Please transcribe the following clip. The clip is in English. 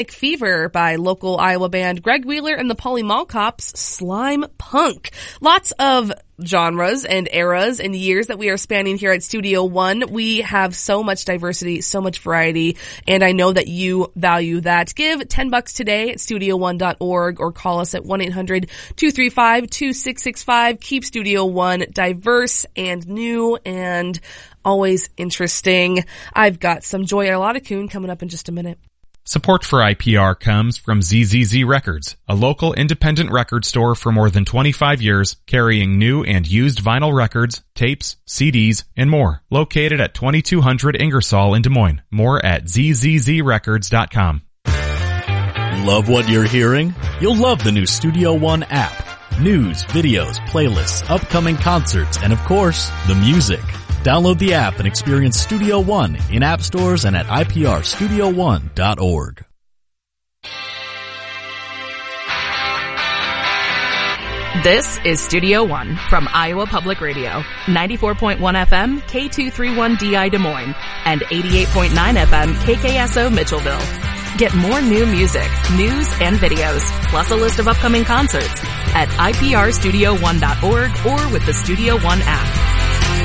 Fever by local Iowa band Greg Wheeler and the Polly Mall Cops, Slime Punk. Lots of genres and eras and years that we are spanning here at Studio One. We have so much diversity, so much variety, and I know that you value that. Give $10 today at studio1.org or call us at 1-800-235-2665. Keep Studio One diverse and new and always interesting. I've got some Joy Arlotta-Coon coming up in just a minute. Support for IPR comes from ZZZ Records, a local independent record store for more than 25 years, carrying new and used vinyl records, tapes, CDs, and more. Located at 2200 Ingersoll in Des Moines. More at zzzrecords.com. Love what you're hearing? You'll love the new Studio One app. News, videos, playlists, upcoming concerts, and of course, the music. Download the app and experience Studio One in app stores and at iprstudio1.org. This is Studio One from Iowa Public Radio, 94.1 FM, K231DI Des Moines, and 88.9 FM, KKSO Mitchellville. Get more new music, news, and videos, plus a list of upcoming concerts at iprstudio1.org or with the Studio One app.